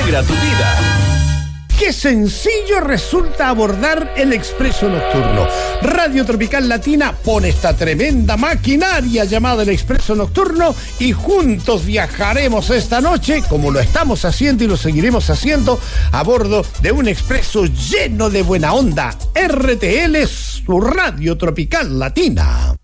alegra tu vida. Qué sencillo resulta abordar el Expreso Nocturno. Radio Tropical Latina pone esta tremenda maquinaria llamada el Expreso Nocturno y juntos viajaremos esta noche, como lo estamos haciendo y lo seguiremos haciendo, a bordo de un expreso lleno de buena onda. RTL, su Radio Tropical Latina.